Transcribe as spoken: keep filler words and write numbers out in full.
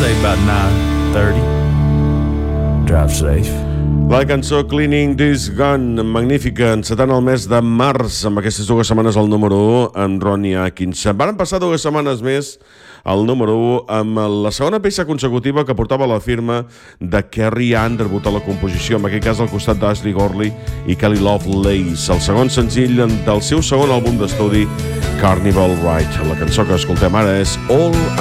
say about nine thirty. Drive safe. La cançó Cleaning This Gun, magnífica, encetant el mes de març, amb aquestes dues setmanes al número u, amb Ronnie Atkinson. Varen passar dues setmanes més al número u amb la segona peça consecutiva que portava la firma de Carrie Underwood a la composició, en aquest cas al costat d'Ashley Gorley i Kelly Lovelace, el segon senzill del seu segon àlbum d'estudi, Carnival Ride. La cançó que escoltem ara és All